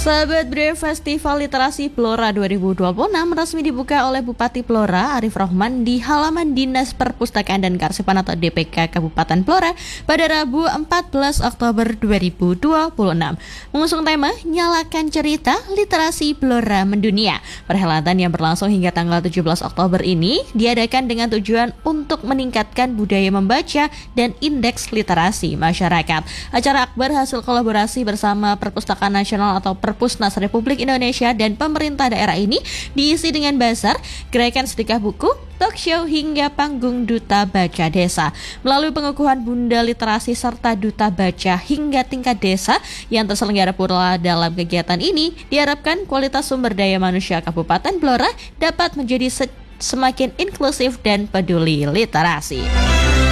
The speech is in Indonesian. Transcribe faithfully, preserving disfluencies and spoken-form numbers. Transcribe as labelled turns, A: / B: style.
A: Sahabat Brave, Festival Literasi Blora dua ribu dua puluh enam resmi dibuka oleh Bupati Blora Arif Rohman di halaman Dinas Perpustakaan dan Kearsipan atau D P K Kabupaten Blora pada Rabu empat belas Oktober dua ribu dua puluh enam. Mengusung tema Nyalakan Cerita Literasi Blora Mendunia. Perhelatan yang berlangsung hingga tanggal tujuh belas Oktober ini diadakan dengan tujuan untuk meningkatkan budaya membaca dan indeks literasi masyarakat. Acara akbar hasil kolaborasi bersama Perpustakaan Nasional atau Perpusnas Republik Indonesia dan pemerintah daerah ini diisi dengan bazar, gerakan sedekah buku, talk show hingga panggung duta baca desa. Melalui pengukuhan bunda literasi serta duta baca hingga tingkat desa yang terselenggara pula dalam kegiatan ini, diharapkan kualitas sumber daya manusia Kabupaten Blora dapat menjadi se- semakin inklusif dan peduli literasi.